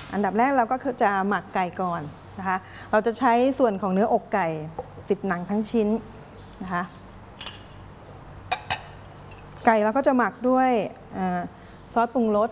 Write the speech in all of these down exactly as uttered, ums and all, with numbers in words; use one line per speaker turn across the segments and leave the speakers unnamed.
อันดับแรกเราก็จะหมักไก่ก่อนนะคะเราจะใช้ส่วนของเนื้ออกไก่ติดหนังทั้งชิ้นนะคะไก่เราก็จะหมักด้วยซอสปรุงรส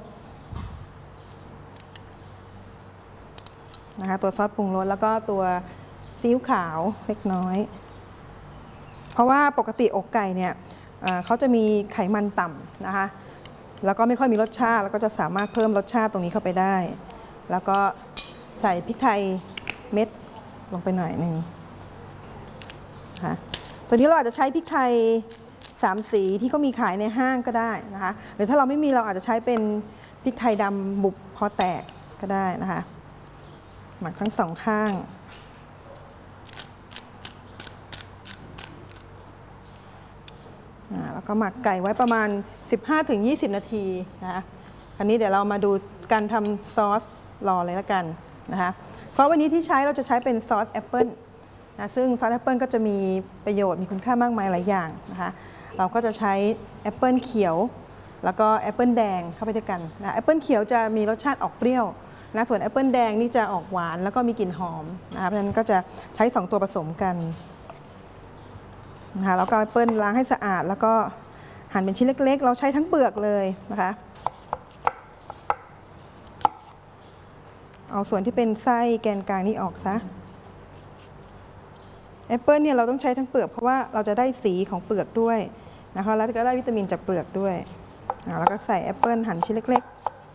นะคะตัวซอสปรุงรสแล้วก็ตัวซีอิ๊วขาวเล็กน้อยเพราะว่าปกติอกไก่เนี่ยเขาจะมีไขมันต่ำนะคะแล้วก็ไม่ค่อยมีรสชาติแล้วก็จะสามารถเพิ่มรสชาติตรงนี้เข้าไปได้แล้วก็ใส่พริกไทยเม็ดลงไปหน่อยหนึ่งค่ะตัวนี้เราอาจจะใช้พริกไทยสามสีที่เขามีขายในห้างก็ได้นะคะหรือถ้าเราไม่มีเราอาจจะใช้เป็นพริกไทยดำบุบพอแตกก็ได้นะคะหมักทั้งสองข้างแล้วก็หมักไก่ไว้ประมาณ สิบห้าถึงยี่สิบ นาทีนะคะคราวนี้เดี๋ยวเรามาดูการทำซอสรอเลยละกันนะคะซอสวันนี้ที่ใช้เราจะใช้เป็นซอสแอปเปิลนะซึ่งซอสแอปเปิลก็จะมีประโยชน์มีคุณค่ามากมายหลายอย่างนะคะเราก็จะใช้แอปเปิลเขียวแล้วก็แอปเปิลแดงเข้าไปด้วยกันนะแอปเปิลเขียวจะมีรสชาติออกเปรี้ยวนะส่วนแอปเปิลแดงนี่จะออกหวานแล้วก็มีกลิ่นหอมนะคะเพราะฉะนั้นก็จะใช้สองตัวผสมกันนะคะแล้วก็แอปเปิลล้างให้สะอาดแล้วก็หั่นเป็นชิ้นเล็กๆเราใช้ทั้งเปลือกเลยนะคะเอาส่วนที่เป็นไส้แกนกลางนี่ออกซะแอปเปิลเนี่ยเราต้องใช้ทั้งเปลือกเพราะว่าเราจะได้สีของเปลือกด้วยนะคะแล้วก็ได้วิตามินจากเปลือกด้วยแล้วก็ใส่แอปเปิลหั่นชิ้นเล็ก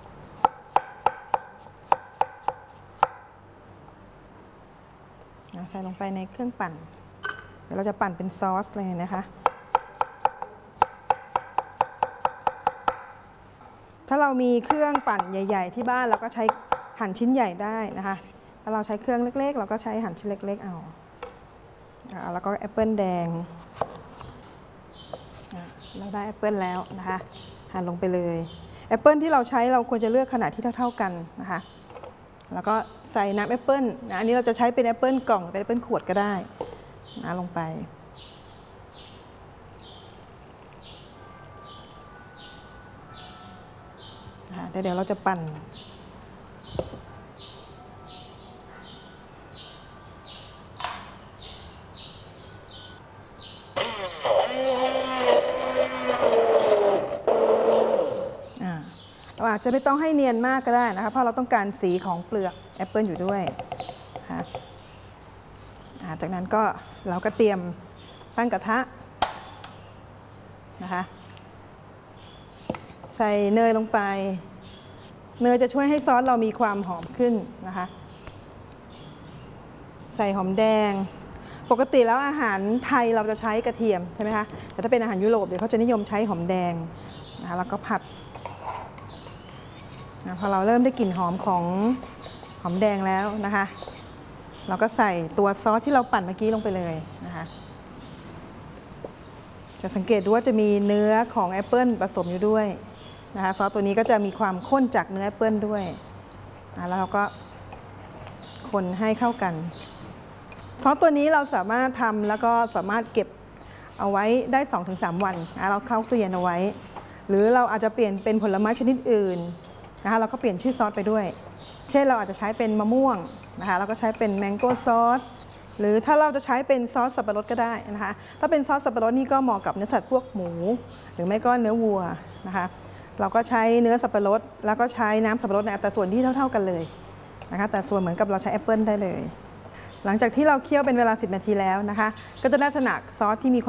ๆใส่ลงไปในเครื่องปั่นเดี๋ยวเราจะปั่นเป็นซอสเลยนะคะถ้าเรามีเครื่องปั่นใหญ่ๆที่บ้านเราก็ใช้หั่นชิ้นใหญ่ได้นะคะถ้าเราใช้เครื่องเล็กๆเราก็ใช้หั่นชิ้นเล็กๆเอาแล้วก็แอปเปิลแดงเราได้แอปเปิลแล้วนะคะหั่นลงไปเลยแอปเปิลที่เราใช้เราควรจะเลือกขนาดที่เท่าๆกันนะคะแล้วก็ใส่น้ำแอปเปิลนะอันนี้เราจะใช้เป็นแอปเปิลกล่องเป็นแอปเปิลขวดก็ได้นะลงไปเดี๋ยวเราจะปั่นเราอาจจะไม่ต้องให้เนียนมากก็ได้นะคะเพราะเราต้องการสีของเปลือกแอปเปิลอยู่ด้วยค่ะจากนั้นก็เราก็เตรียมตั้งกระทะนะคะใส่เนยลงไปเนยจะช่วยให้ซอสเรามีความหอมขึ้นนะคะใส่หอมแดงปกติแล้วอาหารไทยเราจะใช้กระเทียมใช่ไหมคะแต่ถ้าเป็นอาหารยุโรปเดี๋ยวเขาจะนิยมใช้หอมแดงนะคะแล้วก็ผัดนะพอเราเริ่มได้กลิ่นหอมของหอมแดงแล้วนะคะเราก็ใส่ตัวซอสที่เราปั่นเมื่อกี้ลงไปเลยนะคะจะสังเกตดูว่าจะมีเนื้อของแอปเปิลผสมอยู่ด้วยนะคะซอสตัวนี้ก็จะมีความข้นจากเนื้อแอปเปิลด้วยนะแล้วเราก็คนให้เข้ากันซอสตัวนี้เราสามารถทำแล้วก็สามารถเก็บเอาไว้ได้ สองถึงสาม วันนะเราเข้าตู้เย็นเอาไว้หรือเราอาจจะเปลี่ยนเป็นผลไม้ชนิดอื่นนะคะเราก็เปลี่ยนชื่อซอสไปด้วยเช่นเราอาจจะใช้เป็นมะม่วงนะคะเราก็ใช้เป็นแมงโก้ซอสหรือถ้าเราจะใช้เป็นซอสสับปะรดก็ได้นะคะถ้าเป็นซอสสับปะรดนี่ก็เหมาะกับเนื้อสัตว์พวกหมูหรือไม่ก็เนื้อวัวนะคะเราก็ใช้เนื้อสับปะรดแล้วก็ใช้น้ำสับปะรดในอัตราส่วนที่เท่าๆกันเลยนะคะแต่ส่วนเหมือนกับเราใช้แอปเปิลได้เลยหลังจากที่เราเคี่ยวเป็นเวลาสิบนาทีแล้วนะคะก็จะได้ลักษณะซอสที่มี